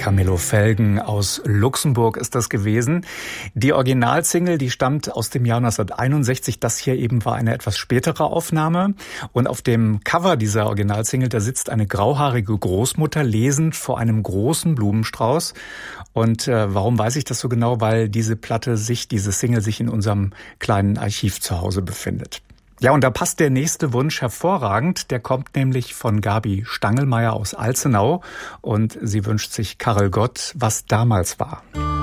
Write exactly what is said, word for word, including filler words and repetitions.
Camillo Felgen aus Luxemburg ist das gewesen. Die Originalsingle, die stammt aus dem Jahr neunzehnhunderteinundsechzig. Das hier eben war eine etwas spätere Aufnahme. Und auf dem Cover dieser Originalsingle, da sitzt eine grauhaarige Großmutter lesend vor einem großen Blumenstrauß. Und äh, warum weiß ich das so genau? Weil diese Platte sich, diese Single sich in unserem kleinen Archiv zu Hause befindet. Ja, und da passt der nächste Wunsch hervorragend. Der kommt nämlich von Gabi Stangelmeier aus Alzenau. Und sie wünscht sich Karel Gott, was damals war.